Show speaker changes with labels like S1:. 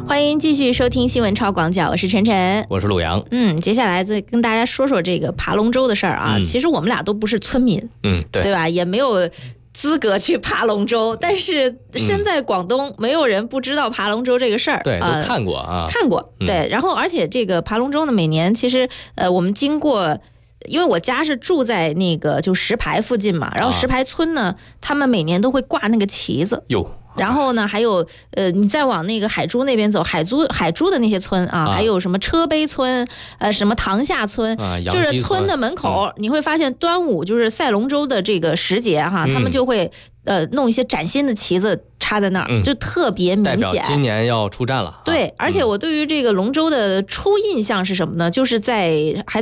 S1: 欢迎继续收听新闻超广角，我是晨晨，
S2: 我是陆阳。
S1: 接下来再跟大家说说这个爬龙舟的事儿啊。其实我们俩都不是村民，对吧？也没有资格去爬龙舟，但是身在广东，没有人不知道爬龙舟这个事儿。
S2: 对，都看过啊，
S1: 看过。对，然后而且这个爬龙舟呢，每年其实我们经过。因为我家是住在那个就石牌附近嘛，然后石牌村呢，他们每年都会挂那个旗子。然后呢，还有你再往那个海珠那边走，海珠的那些村啊，还有什么车陂村，什么塘下村，就是村的门口，你会发现端午就是赛龙舟的这个时节哈，他们就会弄一些崭新的旗子插在那儿，就特别明显，代
S2: 表今年要出战了。
S1: 对，而且我对于这个龙舟的初印象是什么呢？就是还